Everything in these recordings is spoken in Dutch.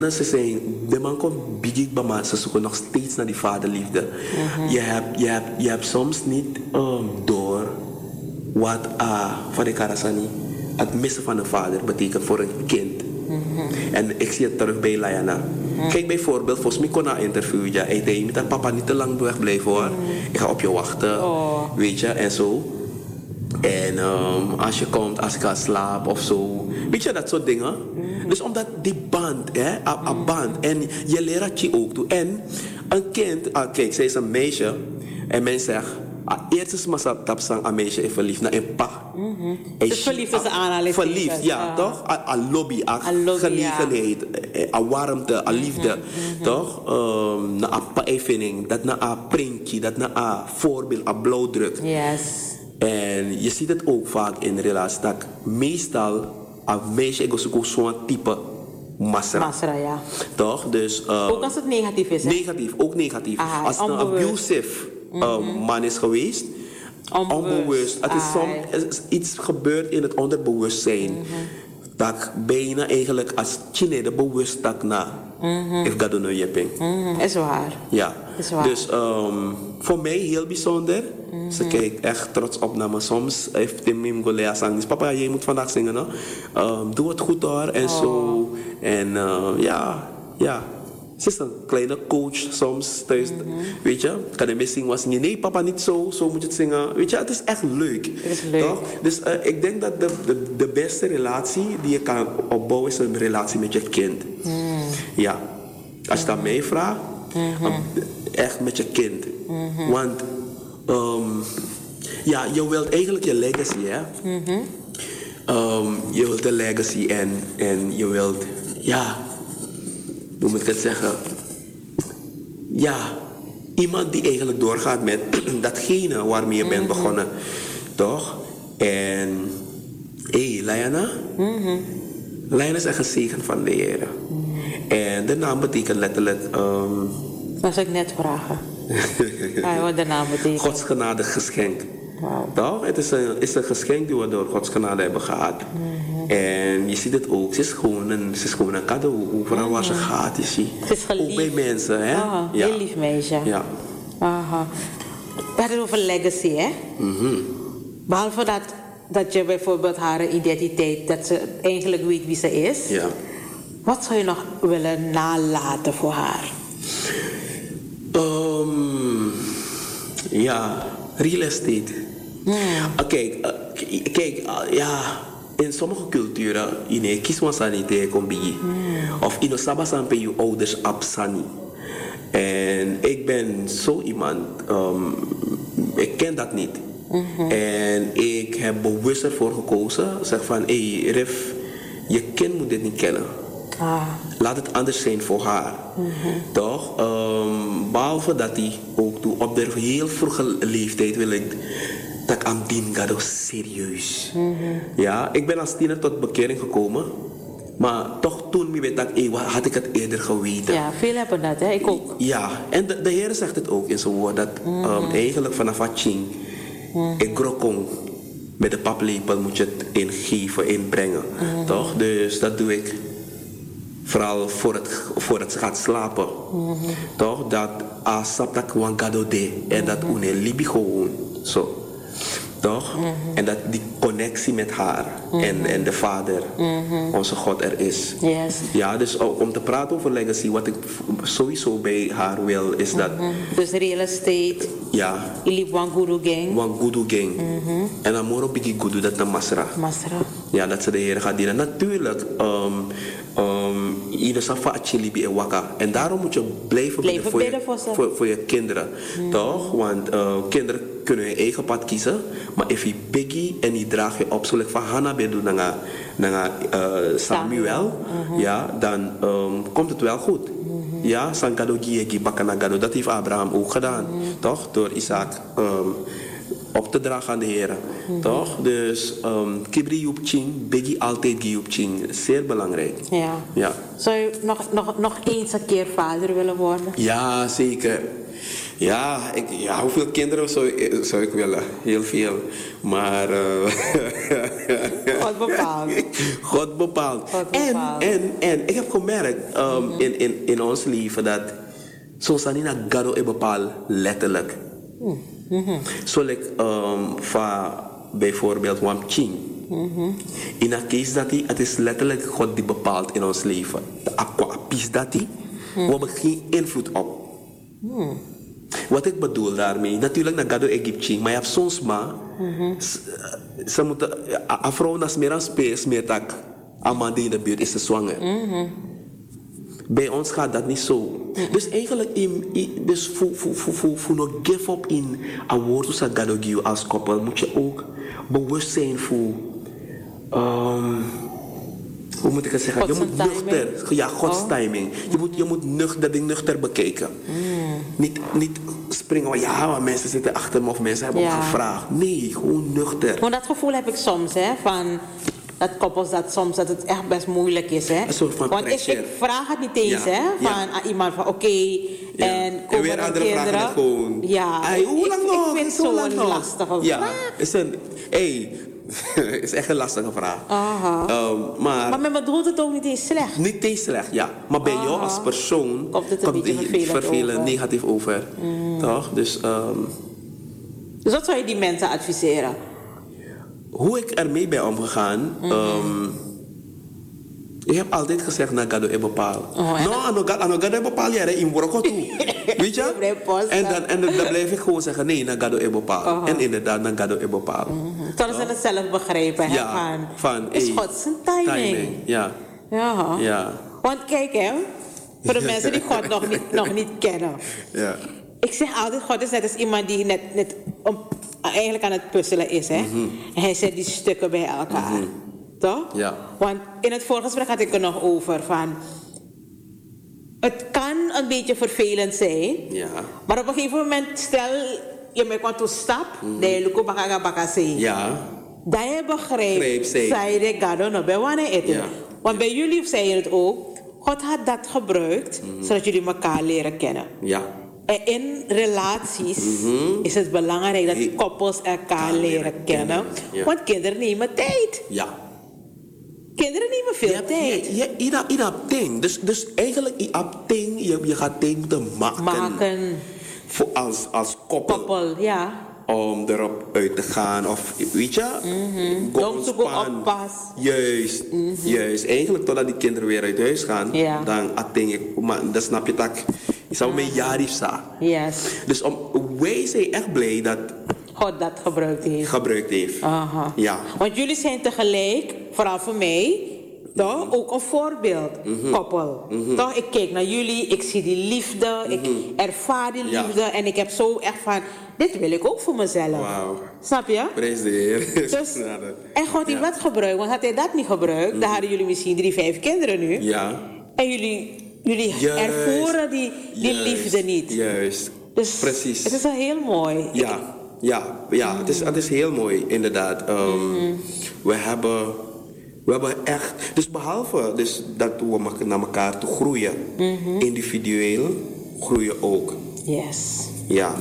Ze zijn, de man komt bigig bij maar ze zoeken nog steeds naar die vaderliefde. Je hebt soms niet door wat van de Karasani het missen van een vader betekent voor een kind. En ik zie het terug bij Layana. Kijk bijvoorbeeld, volgens mij kon na een interview, ja, hij zei met papa niet te lang wegblijven hoor. Ik ga op je wachten, weet je, en zo. En als je komt, als ik ga slapen of zo. Weet je, dat soort dingen. Dus omdat die band, een band. En je leert je ook toe. En een kind, kijk, zij is een meisje. En men zegt, eerst is maar tapsang een meisje is verliefd naar een pa. Dus verliefd is aanhalingstekens. Verliefd, ja, toch? Een lobby, een gelegenheid, een warmte, een liefde. Toch? Naar een pa-evening, dat naar een printje, dat naar een voorbeeld, een blauwdruk. Yes. En je ziet het ook vaak in relaties dat meestal een meisje is ook zo'n type masra. Masra, ja. Toch? Dus, ook als het negatief is, hè? Negatief, ook negatief. Als het een abusive man is geweest, onbewust. Het is soms iets gebeurd in het onderbewustzijn. Dat bijna eigenlijk als Chine de bewust dat na. If God don't know je is waar. Ja. Is waar. Dus voor mij heel bijzonder. Ze kijkt echt trots op naar me. Soms heeft Tim Golea zang. Dus papa, je moet vandaag zingen. No? Doe het goed hoor. En zo. En ja. Ze is een kleine coach soms thuis. Weet je, kan je mee was niet. Nee, papa, niet zo. Zo moet je het zingen. Weet je, het is echt leuk. Het is leuk. Toch? Dus ik denk dat de beste relatie die je kan opbouwen is een relatie met je kind. Ja. Als je dat mij vraagt, echt met je kind. Want ja, je wilt eigenlijk je legacy, hè? Je wilt de legacy en je wilt, ja, hoe moet ik het zeggen? Ja, iemand die eigenlijk doorgaat met datgene waarmee je bent begonnen. Toch? En, Layana? Layana is echt een zegen van de Heer. En de naam betekent letterlijk... dat zou ik net vragen. Wat de naam betekent? Gods genade geschenk. Wow. Toch? Het is een geschenk die we door Gods genade hebben gehad. En je ziet het ook. Ze is gewoon een cadeau. Overal waar ze gaat, je ziet. Ze is geliefd. Ook bij mensen, hè? Ja. Heel lief meisje. Ja. Aha. We hadden het over legacy, hè? Behalve dat je bijvoorbeeld haar identiteit, dat ze eigenlijk weet wie ze is. Ja. Wat zou je nog willen nalaten voor haar? Ja, real estate. Kijk, ja, in sommige culturen, je kies maar sanitair kombi. Of in de sampe je ouders absani. En ik ben zo iemand, ik ken dat niet. En ik heb bewust ervoor gekozen, zeg van, Rif, je kind moet dit niet kennen. Laat het anders zijn voor haar. Toch? Behalve dat hij ook doet, op de heel vroege leeftijd wil ik dat ik aan dien ga serieus. Ja, ik ben als tiener tot bekering gekomen. Maar toch toen weet ik, had ik het eerder geweten. Ja, veel hebben dat, hè? Ik ook. Ja, en de Heer zegt het ook in zijn woord. Dat eigenlijk vanaf wat ching, ik grokong. Met de paplepel moet je het ingeven, inbrengen. Toch? Dus dat doe ik. Vooral voordat ze gaat slapen. Toch? Dat asap dat gewoon gado de. En dat une libi gewoon. Zo. Toch? En dat die connectie met haar en de Vader, onze God, er is. Yes. Ja, dus om te praten over legacy, wat ik sowieso bij haar wil, is dat... Dus real estate. Ja. Ili Wanguru gang. Wanguru gang. En dan moro bigi gudu dat na masra. Masra. Ja, dat ze de Heer gaat dienen. Natuurlijk, ieder safa achilibi en waka. En daarom moet je blijven bidden voor je kinderen. Toch? Want kinderen kunnen hun eigen pad kiezen. Maar als je biggie en die draag je op, zoals van Hannah bedoel naar Samuel, ja, dan komt het wel goed. Ja, Sankado Giegi Bakanagado, dat heeft Abraham ook gedaan. Toch? Door Isaac op te dragen aan de heren. Toch? Dus kibri yupching, biggie altijd yupching. Zeer belangrijk. Ja. Ja. Zou je nog eens een keer vader willen worden? Ja, zeker. Ja, hoeveel kinderen zou ik willen? Heel veel. Maar... God bepaalt. God bepaalt. God bepaalt. En ik heb gemerkt in ons leven dat soms niet naar God bepaalt letterlijk. Zo van bijvoorbeeld Wamching. In een case dat het is letterlijk God die bepaalt in ons leven. De aquapis dat we hebben geen invloed op. Wat ik bedoel daarmee, natuurlijk naar God Egyptien, maar je hebt soms maar, ze moeten, een vrouw dat is meer een space, meer dat een man die in de buurt is zwanger. Bij ons gaat dat niet zo. Dus eigenlijk, dus voor nog give up in een woord zoals God geeft als koppel, moet je ook bewust zijn voor, hoe moet ik het zeggen? Je moet nuchter, ja, Gods timing. Je moet nuchter bekijken. Niet springen, want mensen zitten achter me of mensen hebben me gevraagd. Nee, gewoon nuchter. Maar dat gevoel heb ik soms, hè, van dat koppels dat het echt best moeilijk is, hè. Een soort van want ik vraag het niet eens, hè, van aan iemand van en komen weer er andere kinderen? vragen gewoon. Ja, hoe lang nog? Ik vind het zo'n lastige vraag. Is echt een lastige vraag. Maar men bedoelt het ook niet eens slecht. Niet eens slecht, ja. Maar bij jou als persoon komt het een beetje vervelend negatief over. Toch? Dus wat zou je die mensen adviseren? Hoe ik ermee ben omgegaan. Ik heb altijd gezegd naar God bepaal. Ano God bepaal jij in Morocco toe. Weet je? En dan blijf ik gewoon zeggen nee, naar God bepaal. En inderdaad naar God bepaal. Zodat ze het zelf begrijpen. Ja, van is God zijn timing. Ja. Want kijk hè, voor de mensen die God nog niet kennen. Ja. Ik zeg altijd, God is net als iemand die net eigenlijk aan het puzzelen is. Hè? En hij zet die stukken bij elkaar. Toch? Ja. Want in het vorige gesprek had ik er nog over van... Het kan een beetje vervelend zijn. Ja. Maar op een gegeven moment, stel je me kwam to stap, de luko baka zijn. Ja. Dat je begrijpt, zei de gado no bij wanneer eten. Ja. Want bij jullie zei je het ook, God had dat gebruikt, zodat jullie elkaar leren kennen. Ja. En in relaties is het belangrijk dat koppels elkaar leren kennen. Ja. Want kinderen nemen tijd. Ja. Kinderen nemen veel tijd. Je hebt ding. Dus eigenlijk je gaat tijd moeten maken. Voor als koppel. Ja. Om erop uit te gaan. Of weet je? Om te gaan oppas. Juist. Eigenlijk totdat die kinderen weer uit huis gaan. Ja. Dan snap je dat. Je zou met Jarifsa. Yes. Dus wij zijn echt blij dat God dat gebruikt heeft. Aha. Ja. Want jullie zijn tegelijk, vooral voor mij, toch, ook een voorbeeld, koppel. Toch, ik kijk naar jullie, ik zie die liefde, ik ervaar die liefde en ik heb zo echt van, dit wil ik ook voor mezelf. Wow. Snap je? Prijs de Heer. Dus, en God heeft dat gebruikt, want had hij dat niet gebruikt, dan hadden jullie misschien 3-5 kinderen nu. Ja. En jullie ervoeren die liefde niet. Juist. Dus precies. Het is wel heel mooi. Ja, het is heel mooi, inderdaad. We hebben echt... Dus behalve dus dat we naar elkaar toe groeien, individueel groeien ook. Yes. Ja.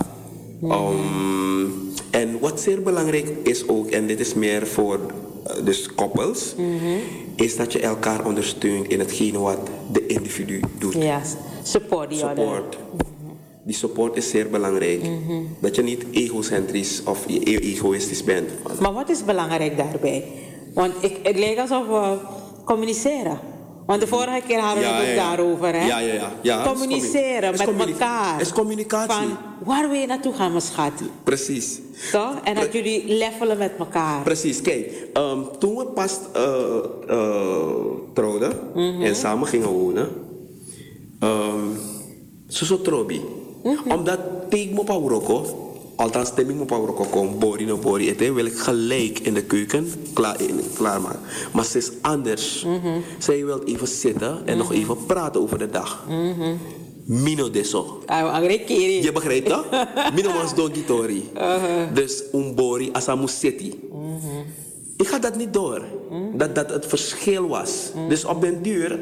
En wat zeer belangrijk is ook, en dit is meer voor dus koppels, is dat je elkaar ondersteunt in hetgene wat de individu doet. Yes. Support. Die support is zeer belangrijk. Dat je niet egocentrisch of egoïstisch bent. Maar wat is belangrijk daarbij? Want het lijkt alsof we communiceren. Want de vorige keer hadden we het ook daarover. Hè? Ja. Communiceren met elkaar. Het is communicatie. Van waar wil je naartoe gaan, mijn schat? Precies. Toch? En dat jullie levelen met elkaar. Precies. Kijk, toen we pas trouwden en samen gingen wonen, zo trobi. Omdat tegen me Pauroko, althans tegen me Pauroko komt, bori eten, wil ik gelijk in de keuken klaarmaken. Maar ze is anders. Zij wil even zitten en nog even praten over de dag. Mino deso. Agree. Je begrijpt toch? Mino was dogi tori. Dus umbori asamu seti. Ik ga dat niet door. Dat het verschil was. Dus op den duur,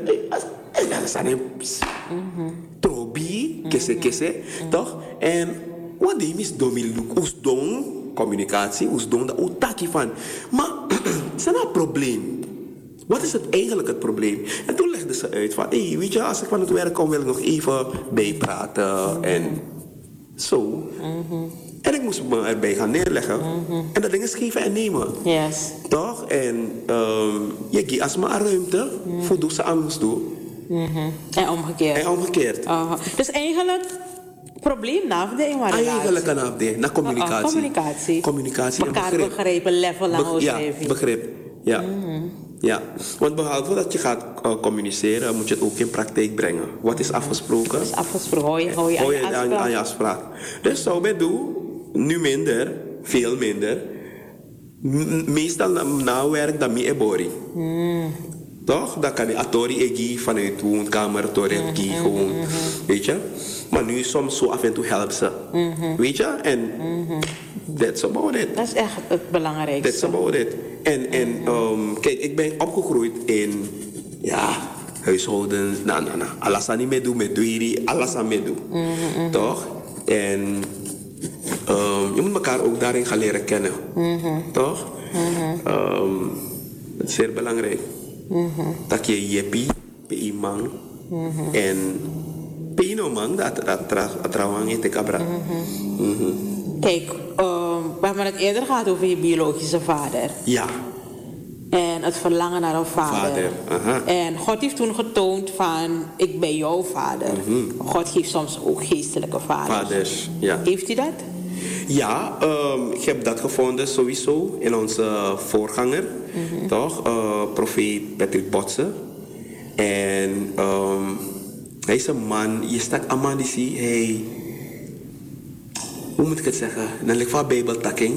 trobi, kese, toch? En wat die mis domiluk, oesdong, communicatie, oesdong, dat utaki van. Maar, is dat nou een probleem? Wat is het eigenlijk het probleem? En toen legde ze uit van, weet je, als ik van het werk kom, wil ik nog even bijpraten en zo. En ik moest me erbij gaan neerleggen. En dat ding is geven en nemen. Yes. Toch? En je geeft als maar ruimte, voldoet ze aan moest doen. En omgekeerd. Dus eigenlijk, probleem na de relatie. Eigenlijk na communicatie. Communicatie en elkaar begrip. begrijpen, level aan Ja, begrip. Ja. Ja, want behalve dat je gaat communiceren, moet je het ook in praktijk brengen. Wat is afgesproken? Is afgesproken, hou je aan je afspraak. Dus zou wij doen, nu minder, veel minder. Meestal na werk dan meer bori. Toch? Dan kan je atori egi vanuit de woonkamer, atori egi gewoon. Weet je? Maar nu soms zo af en toe helpt ze. Weet je? En that's about it. Dat is echt het belangrijkste. That's about it. En kijk, ik ben opgegroeid in huishoudens. Alles aan niet met duiri, alles aan meedoen. Toch? En je moet elkaar ook daarin gaan leren kennen. Toch? Dat is zeer belangrijk. Dat je jeppie, pe man en pe no man dat trouwens in te cabra. Kijk, we hebben het eerder gehad over je biologische vader. Ja. En het verlangen naar een vader. En God heeft toen getoond van, ik ben jouw vader. God geeft soms ook geestelijke vaders. Ja. Heeft hij dat? Ja, ik heb dat gevonden sowieso in onze voorganger. Toch? Profeet Patrick Botsen. En hij is een man, je staat een man die ziet, hij... Hoe moet ik het zeggen? Dan ligt van Bijbeltakking.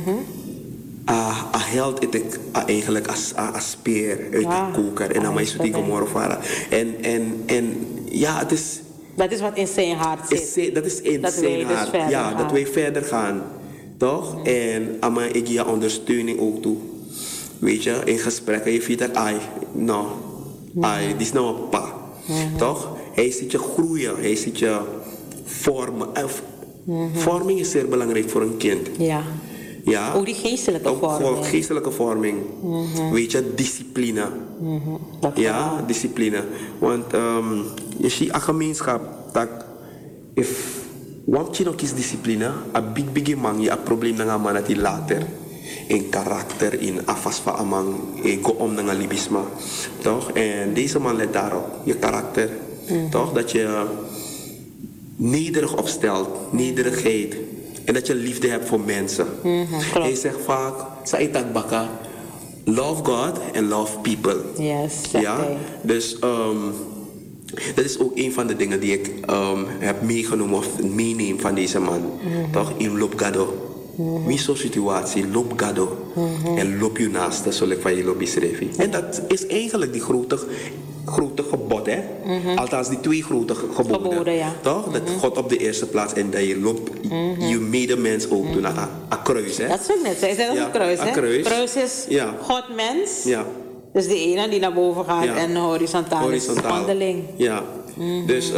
A held is eigenlijk als speer uit de koker. En dan mij zo die gomorra. En ja, het is... Dat is wat in zijn hart zit. Dat is in zijn hart. Dus dat wij verder gaan. Toch? En ama ik je ondersteuning ook toe. Weet je, in gesprekken, je vindt dat, dit is nou een pa. Toch? Hij ziet je groeien, hij ziet je vormen. Vorming is zeer belangrijk voor een kind. Ja. Ook die geestelijke vorming. Ook geestelijke vorming. Weet je, discipline. Ja, discipline. Want je ziet een gemeenschap dat if want je nog eens discipline, een big man je een probleem dengan man dat hij later in karakter, in afas van amang, go om dengan libisma. Toch? En deze man let daarop, je karakter. Toch? Dat je nederig opstelt, nederigheid. En dat je liefde hebt voor mensen. Hij zegt vaak, Saitak Baka, love God and love people. Yes, ja? Dus dat is ook een van de dingen die ik heb meegenomen of meeneem van deze man. Toch? In loop gado. Wie zo'n situatie, loop gado. En loop je naaste, zoals ik van je lobby schreef. En dat is eigenlijk die grote gebod, hè? Althans, die twee grote geboden. Ja. Toch? Dat God op de eerste plaats en dat je loopt, je medemens ook doen. Een kruis, hè? Dat is ook net, zij zei dat een kruis, hè? Kruis is God, mens. Ja. Dus de ene die naar boven gaat en horizontaal is wandeling. Ja. Dus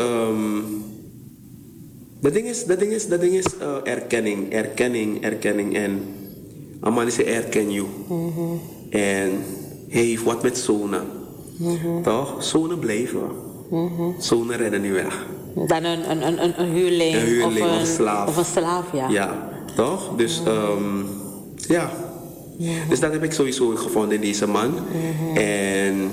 dat ding is erkenning. En Aman is erken je. En hij heeft wat met zonen. Toch? Zonen blijven. Zonen redden nu weg. Dan een huurling of een slaaf. Of een slaaf, ja. Ja, toch? Dus ja. Dus dat heb ik sowieso gevonden in deze man. En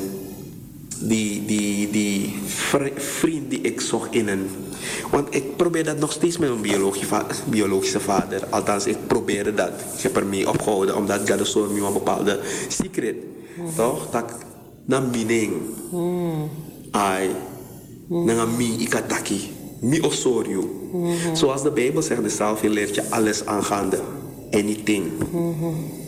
die vriend die ik zocht in een... Want ik probeer dat nog steeds met mijn biologische vader. Althans, ik probeerde dat. Ik heb ermee opgehouden, omdat God zo een bepaalde secret. Toch? Dat na mening. Ai. Na mi ikataki. Mi osorio. Zoals de Bijbel zegt, de salve leert je alles aangaande. Anything.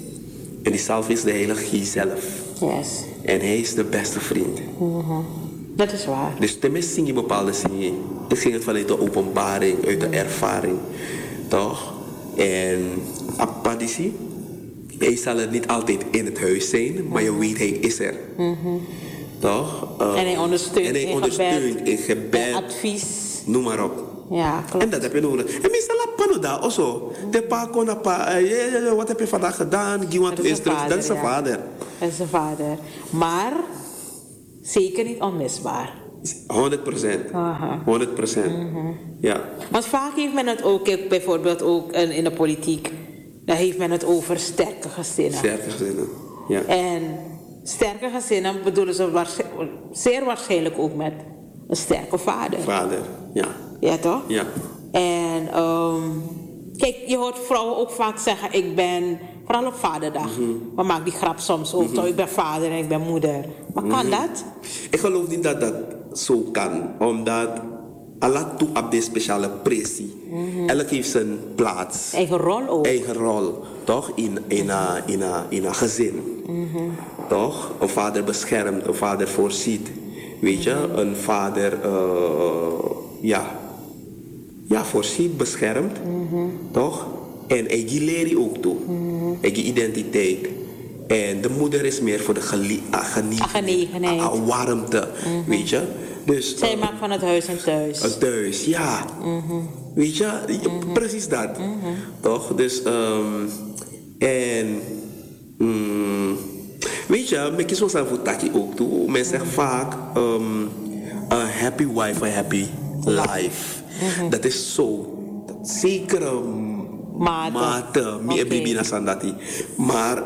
En die salve is de Heilige Geest zelf. Yes. En hij is de beste vriend. Dat is waar. Dus tenminste zing je bepaalde zingen. Ik zing het vanuit de openbaring, uit de ervaring. Toch? En Apadisi, hij zal er niet altijd in het huis zijn, maar je weet hij is er. Toch? En hij ondersteunt, en hij ondersteunt in gebed. En advies. Noem maar op. Ja, klopt. En dat heb je nodig. En meestal la panoda also. De pa kon wat heb je vandaag gedaan? Give want is terug. Dat is zijn vader. Dat is zijn vader. Maar zeker niet onmisbaar. 100%. Aha. 100%. Ja. Want vaak heeft men het ook, kijk, bijvoorbeeld ook in de politiek, dan heeft men het over sterke gezinnen. Sterke gezinnen. Ja. En sterke gezinnen bedoelen ze zeer waarschijnlijk ook met een sterke vader. Vader, ja. Ja, toch? Ja. En kijk, je hoort vrouwen ook vaak zeggen, ik ben, vooral op vaderdag. We maken die grap soms ook, toch? Ik ben vader en ik ben moeder. Maar kan dat? Ik geloof niet dat dat zo kan, omdat Allah toe op deze speciale pressie. Elk heeft zijn plaats. Eigen rol ook. Eigen rol, toch? In een gezin. Toch? Een vader beschermt, een vader voorziet. Weet je, een vader, voorziet, beschermt. Toch? En hij leert ook toe. Hij identiteit. En de moeder is meer voor de genegenheid. Warmte, weet je. Dus, zij maakt van het huis een thuis. Een thuis, ja. Weet je, precies dat. Toch? Dus, weet je, met kies zelf voor takkie ook toe. Men zegt vaak, a happy wife, a happy life. Dat is zo. Zekere mate. Baby na sandati. Maar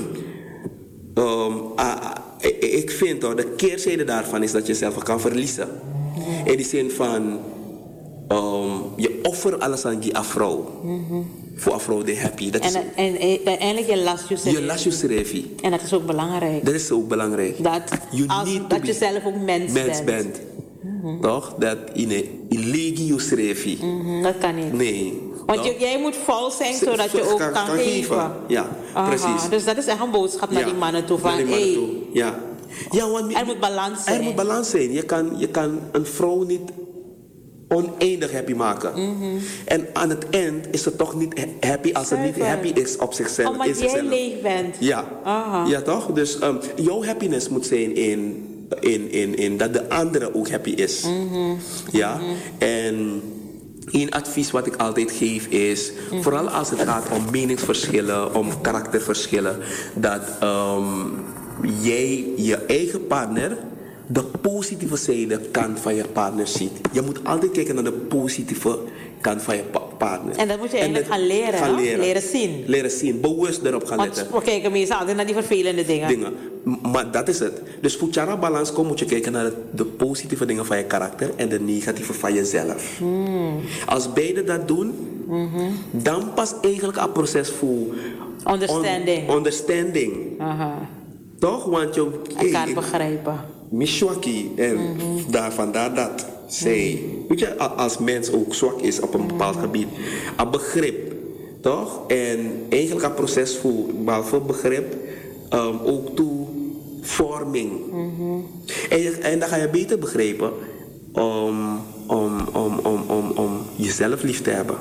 ik vind toch, de keerzijde daarvan is dat je jezelf kan verliezen. In die zin van, je offert alles aan die vrouw. Voor een vrouw die happy. Dat en uiteindelijk je last jezelf. Je last jezelf. En dat is ook belangrijk. Dat is ook belangrijk. Dat je zelf ook mens bent. Toch? Dat in legi jezelf. Dat kan niet. Nee. Want jij moet vol zijn zodat je ook kan geven. Ja, precies. Dus dat is echt een boodschap naar die mannen toe. Van, ja. Ja, want er moet balans zijn. Er moet balans zijn. Je kan een vrouw niet oneindig happy maken. En aan het eind is ze toch niet happy als ze niet happy is op zichzelf. Omdat jij leeg bent. Ja. Ja, toch? Dus jouw happiness moet zijn in dat de andere ook happy is. Ja. En een advies wat ik altijd geef is, vooral als het gaat om meningsverschillen, om karakterverschillen, dat jij je eigen partner de positieve zijde kant van je partner ziet. Je moet altijd kijken naar de positieve kant van je partner. En dat moet je eigenlijk gaan leren. Leren zien. Leren zien, bewust erop gaan letten. Want we kijken meestal altijd naar die vervelende dingen. Maar dat is het. Dus voor Chara balans komt, moet je kijken naar de positieve dingen van je karakter en de negatieve van jezelf. Als beide dat doen, dan pas eigenlijk een proces voor understanding. Toch? Want je elkaar begrijpen. Mishwaki en vandaar dat zij, weet je, als mens ook zwak is op een bepaald gebied, een begrip, toch? En eigenlijk een proces voor, behalve begrip, ook toe vorming. En dan ga je beter begrijpen om jezelf lief te hebben.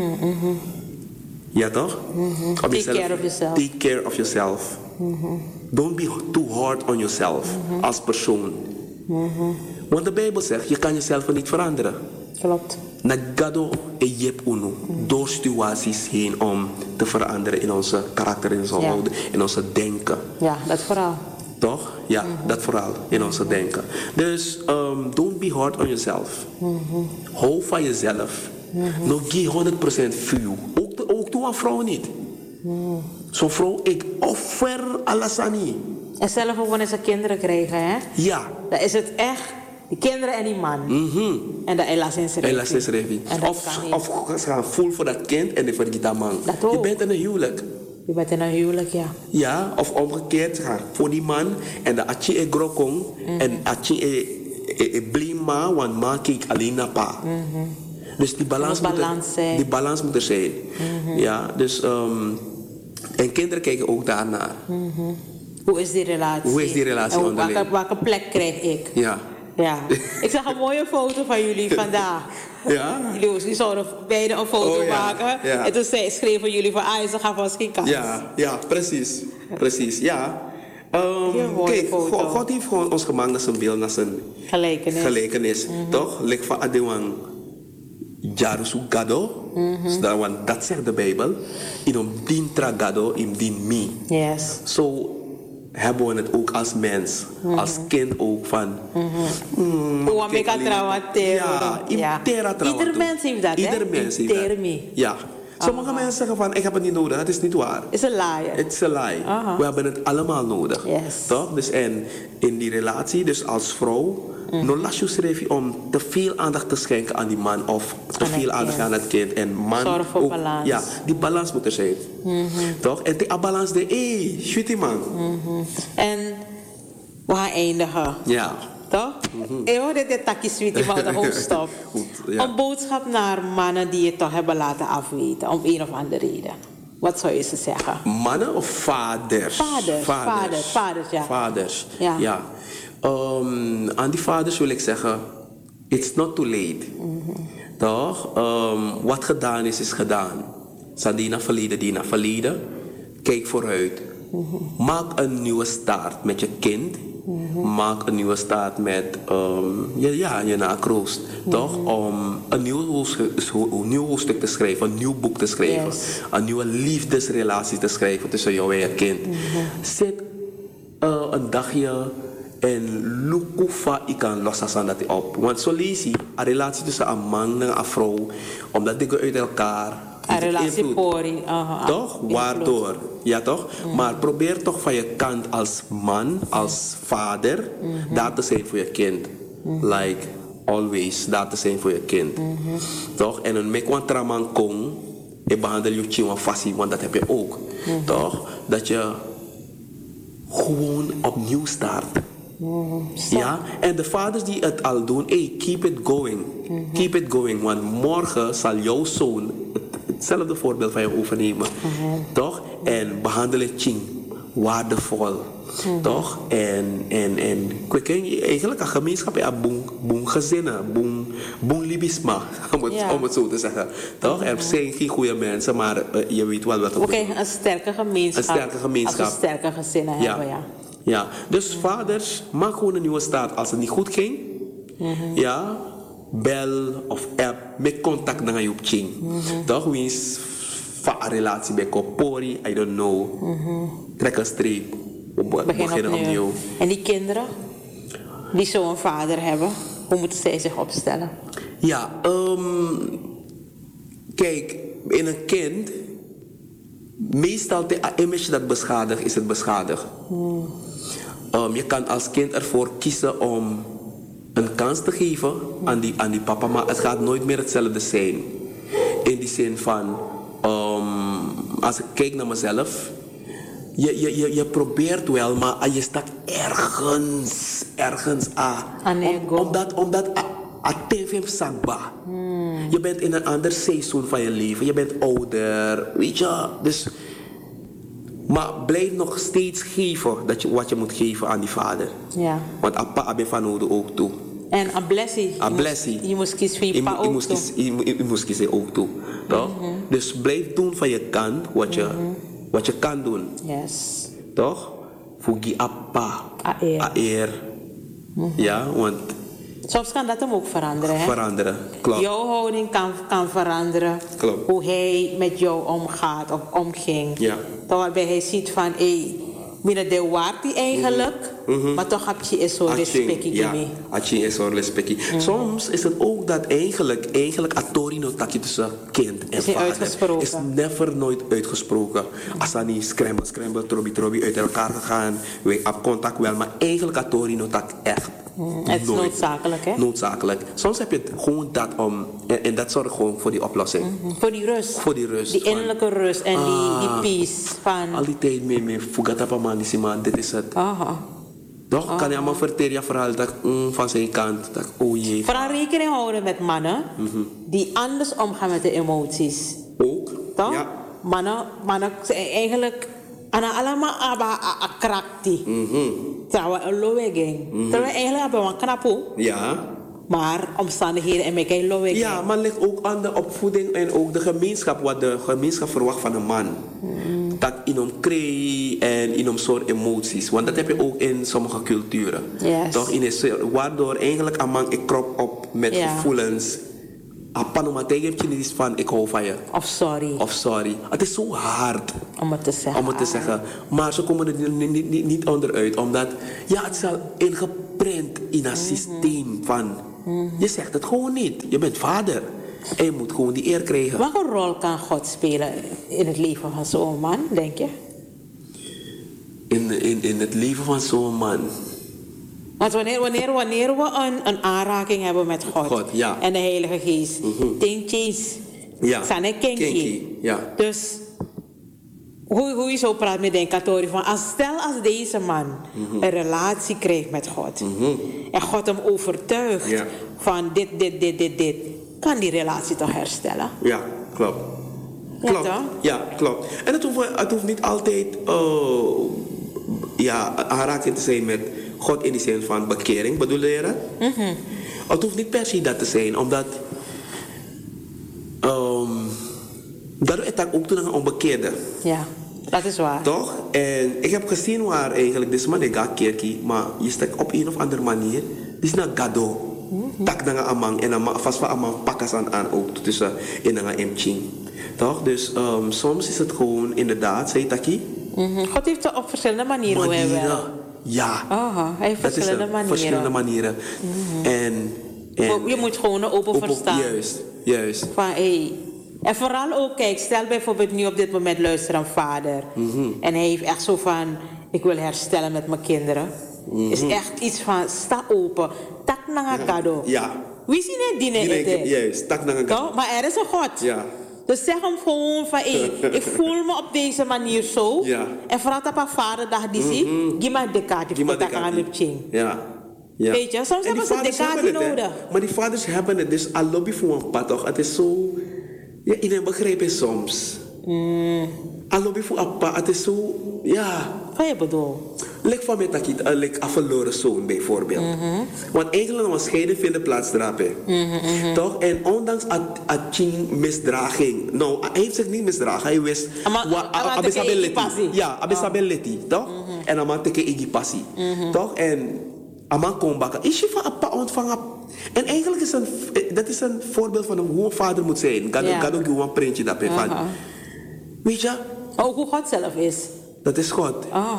Ja, toch? Take care of yourself. Take care of yourself. Don't be too hard on yourself als persoon. Want de Bijbel zegt, je kan jezelf niet veranderen. Klopt. Nagado e yep uno. Door situaties heen om te veranderen in onze karakter, in onze houding, in onze denken. Ja, dat vooral. Toch? Ja, dat vooral in onze denken. Dus don't be hard on yourself. Hou van jezelf. Nog geen 100% vuur. Ook toe een vrouw niet. Zo'n vrouw, ik offer alles aan je. En zelf ook wanneer ze kinderen krijgen, hè? Ja. Dan is het echt die kinderen en die man. En de Elas in Revi. Of ze gaan vol voor dat kind en de voor die man. Je bent in een huwelijk. Je bent in een huwelijk, ja. Ja, of omgekeerd, ze gaan voor die man en de atje e grokong en atje e blima, want ma kijkt alleen naar pa. Dus die balans moet er zijn. Ja, dus en kinderen kijken ook daarnaar. Hoe is die relatie? Hoe is die relatie onderling? Welke plek krijg ik? Ja. Ja. Ik zag een mooie foto van jullie vandaag. Ja? Jullie zouden beide een foto maken. Ja. En toen schreven jullie van, ze gaan vast geen kans. Ja, precies. Precies, ja. Kijk, God heeft gewoon ons gemaakt naar zijn beeld, naar zijn gelijkenis. Toch? Lik van Adewang Jarusu Gado. Want dat zegt de Bijbel. In om dien tra Gado, in dien mi. Yes. Zo hebben we het ook als mens, als kind ook van. Ieder mens heeft dat. Ieder mens heeft dat. Ja. Sommige mensen zeggen van, ik heb het niet nodig, het is niet waar. It's a lie. It's a lie. We hebben het allemaal nodig. Yes. Toch? Dus en in die relatie, dus als vrouw, Nolasju schreef je om te veel aandacht te schenken aan die man of te veel aandacht aan het kind. En man zorg voor ook, balans. Ja, die balans moet er zijn. Toch? En die balans, shitty man. En we gaan eindigen. Ja. Toch? Ik hoor dit takjes sweetie van de hoofdstop. Een boodschap naar mannen die je toch hebben laten afweten, om een of andere reden. Wat zou je ze zeggen? Mannen of vaders? Vaders, ja. Vaders, ja. Aan die vaders wil ik zeggen, it's not too late. Toch? Wat gedaan is gedaan. Sadina verleden, dina verleden. Kijk vooruit. Maak een nieuwe start met je kind. Maak een nieuwe start met je nakroost. Toch? Om een nieuw hoofdstuk te schrijven, een nieuw boek te schrijven. Yes. Een nieuwe liefdesrelatie te schrijven tussen jou en je kind. Zet een dagje en lukufa ik kan lossen dat op. Want zo lees je een relatie tussen een man en een vrouw, omdat die uit elkaar. Een relatie pori. Toch? Waardoor? Ja toch? Maar probeer toch van je kant als man, als vader, daar te zijn voor je kind. Like always, daar te zijn voor je kind. Toch? En een mekwan traman kong, je behandel je chiwa fassie, want dat heb je ook. Toch? Dat je gewoon opnieuw start. Ja, en de vaders die het al doen, keep it going. Keep it going, want morgen zal jouw zoon hetzelfde voorbeeld van je overnemen. Toch? En behandel het ching, waardevol. Toch? En eigenlijk een gemeenschap, boem gezinnen, boem libisma, om het zo te zeggen. Toch? Er zijn geen goede mensen, maar je weet wel wat Oké, een sterke gemeenschap. Een sterke gemeenschap. Als we sterke gezinnen hebben, ja. Ja, dus vaders, maak gewoon een nieuwe start. Als het niet goed ging, ja, bel of app, met contact naar je op ching. Toch? Wie is van een relatie bij Kopori, I don't know. Trek een streep, beginnen opnieuw. En die kinderen, die zo'n vader hebben, hoe moeten zij zich opstellen? Ja, kijk, in een kind, meestal de image dat beschadigt, is het beschadigd. Je kan als kind ervoor kiezen om een kans te geven aan die papa, maar het gaat nooit meer hetzelfde zijn. In die zin van, als ik kijk naar mezelf, je probeert wel, maar je staat ergens aan. Omdat TV zakba. Je bent in een ander seizoen van je leven, je bent ouder, weet je, dus. Maar blijf nog steeds geven wat je moet geven aan die vader. Ja. Want appa abe van nodig ook toe. En een blessie. Je moest kiezen voor je pa ook toe. Je moest kiezen ook toe. Toch? Dus blijf doen van je kant wat je kan doen. Yes. Toch? Fugi appa. Aer. Ja, want. Soms kan dat hem ook veranderen. Hè? Veranderen, klopt. Jouw houding kan veranderen. Klopt. Hoe hij met jou omgaat of omging. Ja. Toch waarbij hij ziet van, binnen de waard die eigenlijk, maar toch heb je zo respect. Ja, heb je zo respect. Soms is het ook dat eigenlijk atorino takje tussen kind en vader is never nooit uitgesproken. Als dan niet scramble, trobi uit elkaar gegaan, we op contact wel, maar eigenlijk atorino tak echt. Het is noodzakelijk, hè? Noodzakelijk. Soms heb je het gewoon dat om, en dat zorgt gewoon voor die oplossing. Voor die rust. Voor die rust. Die innerlijke rust en die peace. Van... Al die tijd mee fugata man, dit is het. Toch? Kan je allemaal vertellen je verhaal dat, van zijn kant. Dat, oh jee. Vooral rekening houden met mannen die anders omgaan met de emoties. Ook? Toch? Ja. Mannen zijn eigenlijk Ana allemaal aba akrakti. Terwijl een loweging. Terwijl eigenlijk hebben we een knapo. Ja. Maar omstandigheden en mekaar loweging. Ja, maar het ligt ook aan de opvoeding en ook de gemeenschap, wat de gemeenschap verwacht van een man. Dat in hem creëert en in hem soort emoties. Want dat heb je ook in sommige culturen. Yes. Toch? Waardoor eigenlijk een man ik krop op met gevoelens. Apanoma tegen je niet van ik hou van je. Of sorry. Het is zo hard om het te zeggen. Maar ze komen er niet onderuit. Omdat het is al ingeprent in een systeem van... Je zegt het gewoon niet. Je bent vader. En je moet gewoon die eer krijgen. Welke rol kan God spelen in het leven van zo'n man, denk je? In het leven van zo'n man... Want wanneer we een aanraking hebben met God, en de Heilige Geest, dingetjes, zijn een kinky. Ja. Dus hoe je zo praat met Denkatori van, stel als deze man een relatie krijgt met God en God hem overtuigt van dit, kan die relatie toch herstellen? Ja, klopt. Klopt. En het hoeft niet altijd aanraking te zijn met God in de zin van bekering, bedoel je dat? Het hoeft niet per se dat te zijn, omdat daardoor is dat ook toen een onbekeerde. Ja, dat is waar. Toch? En ik heb gezien waar eigenlijk deze man een kerkie, maar je steekt op een of andere manier, dit is een gado. Tak na amang en vast van amang pakas aan ook tussen in een emching. Toch? Dus soms is het gewoon inderdaad, zei Taki. God heeft het op verschillende manieren. Ja, hij heeft verschillende manieren. En je moet gewoon open verstaan. Juist. Van, en vooral ook, kijk, stel bijvoorbeeld nu op dit moment luisteren een vader. En hij heeft echt zo van, ik wil herstellen met mijn kinderen. Is echt iets van, sta open. Tak na een cadeau. Ja. Wie zien het dingen? Juist, tak na een cadeau. Maar er is een God. Ja. Dus zeg hem gewoon van, ik voel me op deze manier zo. Ja. En vooral op een vaderdag die zie, geef me de kaart. Ja. Weet je, soms hebben ze de kaart nodig. Maar die vaders hebben het, dus al lobby voor een pad toch. Het is zo, iedereen begrijpt het soms. Al lobby voor een pad, het is zo, Wat je bedoelt? Lek van met een verloren zoon bijvoorbeeld. Want eigenlijk een scheiding vindt plaats drapen. Toch? En ondanks een misdraging. Nou, hij heeft zich niet misdragen. Hij wist... Abisabelletti. Toch? En dan maakte ik een passie. Toch? En... Aman komt bakken. Is je van een pa ontvangen? En eigenlijk is dat is een voorbeeld van hoe een vader moet zijn. Kan ook een printje dat van. Weet je? Ook hoe God zelf is. Dat is God.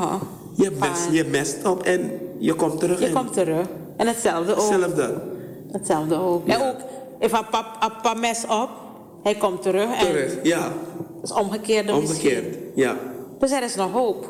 Je mest op en je komt terug. En hetzelfde ook. Hetzelfde ook. Ja. En ook, als papa mes op, hij komt terug. Ja. Dat is omgekeerd. Ja. Dus er is nog hoop.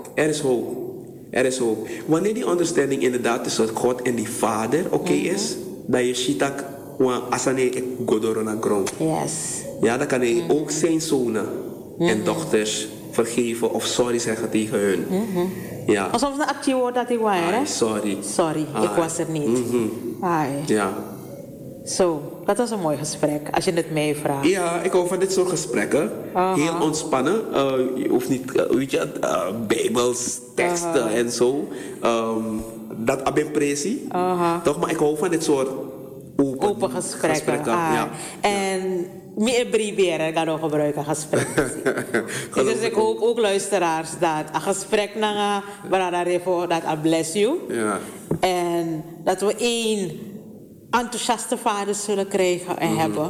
Er is hoop. Wanneer die understanding inderdaad tussen God en die vader is, dat je shitak asane godoro na grond. Yes. Ja, dan kan hij ook zijn zonen en dochters vergeven of sorry zeggen tegen hun. Ja. Maar soms een actie wordt dat ik waar, hè? Sorry, ik was er niet. Ja. Zo, dat was een mooi gesprek, als je het mij vraagt. Ja, ik hou van dit soort gesprekken. Heel ontspannen. Je hoeft niet, bijbels, teksten en zo. Dat heb ik impressie. Toch, maar ik hou van dit soort open gesprekken. Ja. En meer briefberen kan ook gebruiken, gesprekken. Dus ik hoop ook luisteraars dat een gesprek naar Brada dat I bless you. Ja. En dat we enthousiaste vaders zullen krijgen en hebben.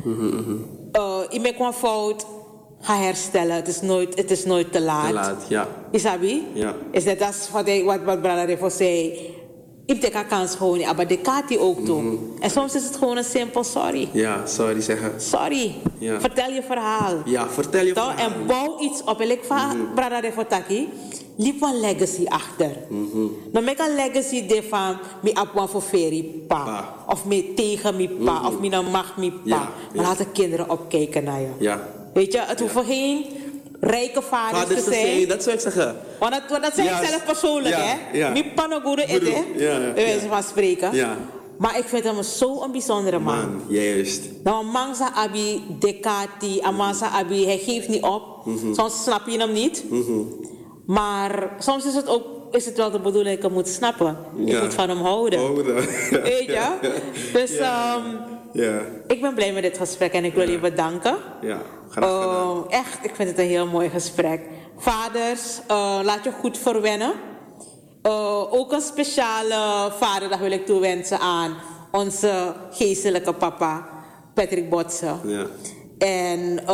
Je maakt een fout, ga herstellen. Het is nooit te laat. Isabi? Ja. Is dat wat Brada Revo zei? Ik heb de kans gewoon niet, maar de kaart die ook doen. En soms is het gewoon een simpel sorry. Ja, sorry zeggen. Sorry. Ja. Vertel je verhaal. Ja, vertel je verhaal. En bouw iets op. En ik van Brada Revo Taki, liep een legacy achter. Dan maak een legacy van me op voor feri pa. Of me tegen me pa. Of me dan mag me pa. Maar laat de kinderen opkijken naar je. Ja. Weet je, het hoeft geen rijke vaders te zijn. Dat zou ik zeggen. Want dat zeg ik zelf persoonlijk, hè. Ja. Niet panogoede eten, bij wijze van spreken. Ja. Maar ik vind hem zo'n bijzondere man. Juist. Nou, Mangsa Abi, Dekati, Amasa Abi, hij geeft niet op. Soms snap je hem niet. Maar soms is het wel de bedoeling dat ik hem moet snappen. Ik moet van hem houden. Weet je? Dus ik ben blij met dit gesprek en ik wil je bedanken. Ja, graag gedaan. Echt, ik vind het een heel mooi gesprek. Vaders, laat je goed verwennen. Ook een speciale vaderdag wil ik toewensen aan onze geestelijke papa, Patrick Botsen. Ja. En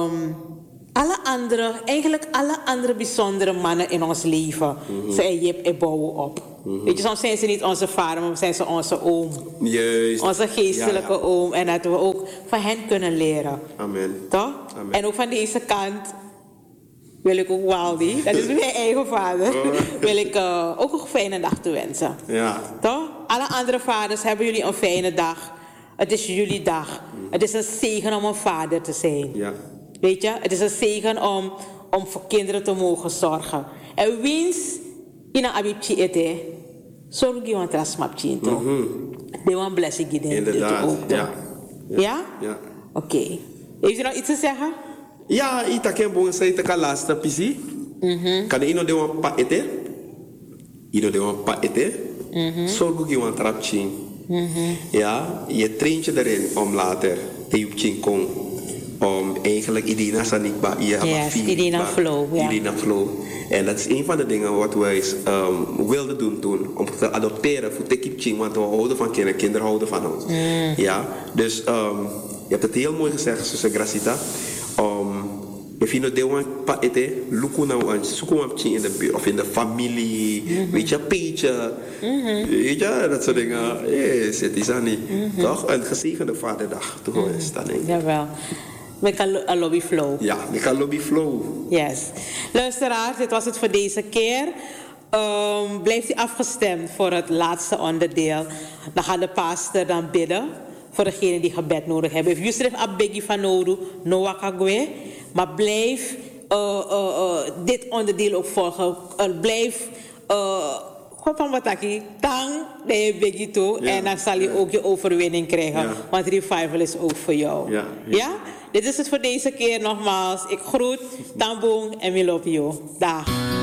eigenlijk alle andere bijzondere mannen in ons leven. Ze Jip en bouwen op. Weet je, soms zijn ze niet onze vader, maar zijn ze onze oom. Juist. Onze geestelijke oom. En dat we ook van hen kunnen leren. Amen. Toch? Amen. En ook van deze kant wil ik ook Waldi, dat is mijn eigen vader, wil ik ook een fijne dag toewensen. Ja. Toch? Alle andere vaders hebben jullie een fijne dag. Het is jullie dag. Het is een zegen om een vader te zijn. Ja. Weet je? Het is een zegen om voor kinderen te mogen zorgen. En wiens in een abibje eten, zorg je want er smapje in toch? De one blessing je denkt. Inderdaad, ja. Ja? Ja. Oké. Heeft u nog iets te zeggen? Ja, ita ken bon say te ka lasta pisi. Kan ino de wan pa ete. Ino de wan pa ete. Zorg je wan trapchin. Ja, je traint je erin om later te jupchin kon. Om eigenlijk Idina Sanikba, Idina Flow. Ja. Idina Flow. En dat is een van de dingen wat wij wilden doen toen. Om te adopteren voor Tekipching, want we houden van kinderen. Kinderen houden van ons. Ja, dus je hebt het heel mooi gezegd, zuster Gracita. If you know they want pa ete, luku nou aan zoeken in de buurt of in de familie, weet je, peetje, weet je, dat soort dingen. Yes, het is aan niet. Toch? Een gezegende vaderdag toegewenst. Jawel. Met een lobby flow. Ja, met een lobby flow. Yes. Luisteraars, dit was het voor deze keer. Blijft u afgestemd voor het laatste onderdeel. Dan gaat de pastor dan bidden voor degenen die gebed nodig hebben. If you schrijft abegi van nodu, no wakagwe. Maar blijf dit onderdeel ook volgen. Blijf gewoon wat ik tang de begi toe. En dan zal je ook je overwinning krijgen. Ja. Want revival is ook voor jou. Ja. Ja? Dit is het voor deze keer nogmaals. Ik groet Tambong en Milopio. Dag.